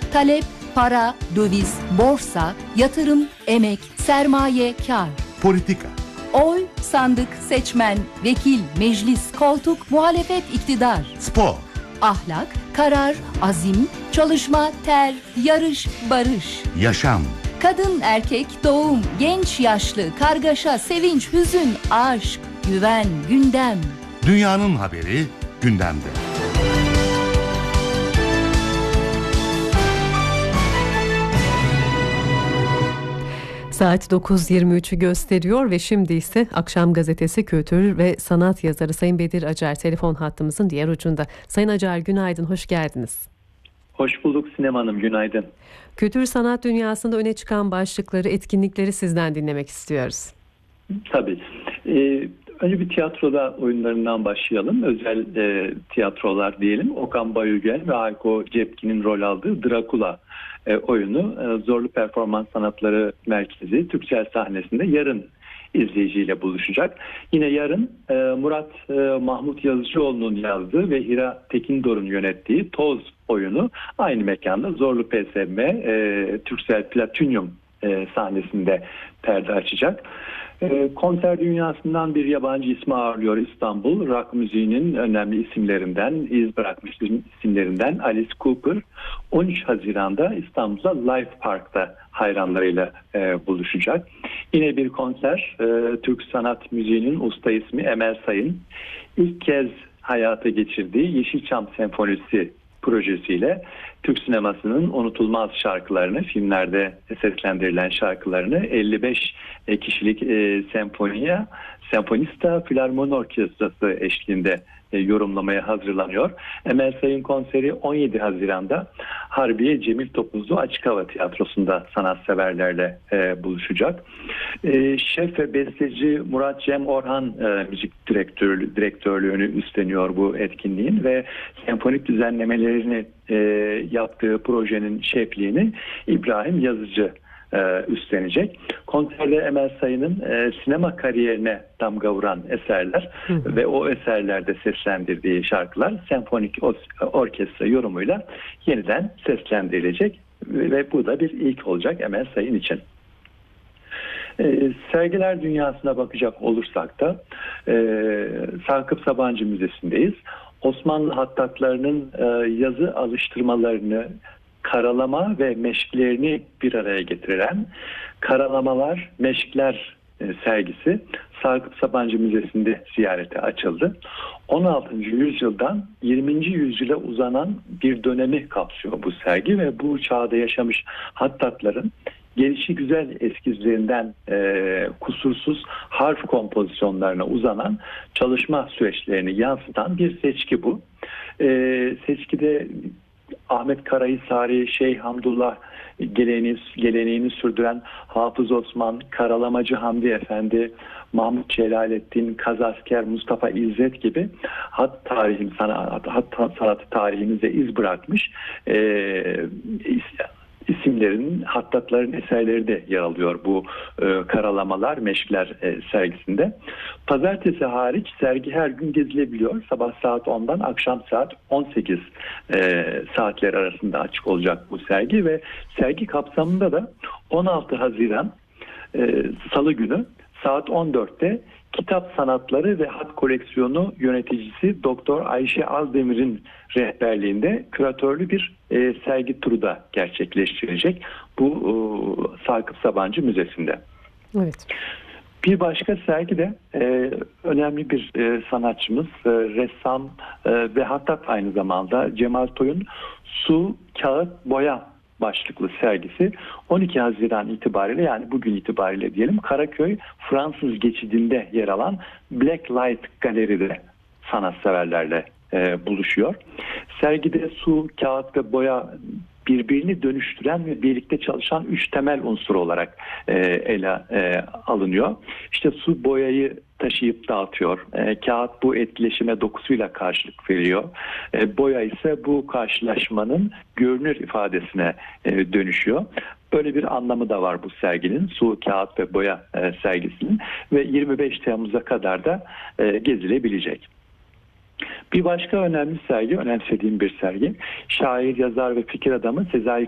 Talep, para, döviz, borsa, yatırım, emek, sermaye, kar. Politika. Oy, sandık, seçmen, vekil, meclis, koltuk, muhalefet, iktidar. Spor. Ahlak, karar, azim, çalışma, ter, yarış, barış. Yaşam. Kadın, erkek, doğum, genç, yaşlı, kargaşa, sevinç, hüzün, aşk, güven, gündem. Dünyanın haberi gündemde. Saat 9.23'ü gösteriyor ve şimdi ise Akşam Gazetesi kültür ve sanat yazarı Sayın Bedir Acar telefon hattımızın diğer ucunda. Sayın Acar, günaydın, hoş geldiniz. Hoş bulduk Sinem Hanım, günaydın. Kültür sanat dünyasında öne çıkan başlıkları, etkinlikleri sizden dinlemek istiyoruz. Tabii. Önce bir tiyatroda oyunlarından başlayalım. Özel tiyatrolar diyelim. Okan Bayülgen ve Hayko Cepkin'in rol aldığı Drakula oyunu Zorlu Performans Sanatları Merkezi Türksel sahnesinde yarın izleyiciyle buluşacak. Yine yarın Murat Mahmut Yazıcıoğlu'nun yazdığı ve Hira Tekindor'un yönettiği Toz oyunu aynı mekanda Zorlu PSM Türksel Platinum sahnesinde perde açacak. Konser dünyasından bir yabancı ismi ağırlıyor İstanbul. Rock müziğinin önemli isimlerinden, iz bırakmış isimlerinden Alice Cooper 13 Haziran'da İstanbul'da Life Park'ta hayranlarıyla buluşacak. Yine bir konser, Türk sanat müziğinin usta ismi Emel Sayın ilk kez hayata geçirdiği Yeşilçam Senfonisi projesiyle Türk sinemasının unutulmaz şarkılarını, filmlerde seslendirilen şarkılarını 55 kişilik Senfonista Filarmoni Orkestrası eşliğinde yorumlamaya hazırlanıyor. Emel Sayın konseri 17 Haziran'da Harbiye Cemil Topuzlu Açık Hava Tiyatrosu'nda sanatseverlerle buluşacak. Şef ve besteci Murat Cem Orhan müzik direktörlüğünü üstleniyor bu etkinliğin ve senfonik düzenlemelerini yaptığı projenin şefliğini İbrahim Yazıcı üstlenecek. Konserde Emel Sayın'ın sinema kariyerine damga vuran eserler ve o eserlerde seslendirdiği şarkılar senfonik orkestra yorumuyla yeniden seslendirilecek ve bu da bir ilk olacak Emel Sayın için. Sergiler dünyasına bakacak olursak da Sakıp Sabancı Müzesi'ndeyiz. Osmanlı hattatlarının yazı alıştırmalarını, karalama ve meşklerini bir araya getiren Karalamalar, Meşkler sergisi Sakıp Sabancı Müzesi'nde ziyarete açıldı. 16. yüzyıldan 20. yüzyıla uzanan bir dönemi kapsıyor bu sergi ve bu çağda yaşamış hattatların gelişigüzel eskizlerinden kusursuz harf kompozisyonlarına uzanan çalışma süreçlerini yansıtan bir seçki bu. Seçkide Ahmet Karahisari, Şeyh Hamdullah geleneğini sürdüren Hafız Osman, Karalamacı Hamdi Efendi, Mahmut Celalettin, Kazasker, Mustafa İzzet gibi hat sanatı tarihimize iz bırakmış isimlerin, hattatların eserleri de yer alıyor bu Karalamalar, Meşkler sergisinde. Pazartesi hariç sergi her gün gezilebiliyor. Sabah saat 10'dan akşam saat 18 saatler arasında açık olacak bu sergi ve sergi kapsamında da 16 Haziran Salı günü saat 14'te Kitap Sanatları ve Hat Koleksiyonu yöneticisi Doktor Ayşe Azdemir'in rehberliğinde küratörlü bir sergi turu da gerçekleştirecek bu Sakıp Sabancı Müzesi'nde. Evet. Bir başka sergi de önemli bir sanatçımız, ressam ve hattat aynı zamanda Cemal Toy'un Su, Kağıt, Boya başlıklı sergisi 12 Haziran itibariyle, yani bugün itibariyle diyelim, Karaköy Fransız geçidinde yer alan Blacklight Galeri'de sanatseverlerle buluşuyor. Sergide su, kağıt ve boya birbirini dönüştüren ve birlikte çalışan 3 temel unsur olarak ele alınıyor. İşte su boyayı taşıyıp dağıtıyor. Kağıt bu etkileşime dokusuyla karşılık veriyor. Boya ise bu karşılaşmanın görünür ifadesine dönüşüyor. Böyle bir anlamı da var bu serginin, su, kağıt ve boya sergisinin ve 25 Temmuz'a kadar da gezilebilecek. Bir başka önemli sergi, önemsediğim bir sergi, şair, yazar ve fikir adamı Sezai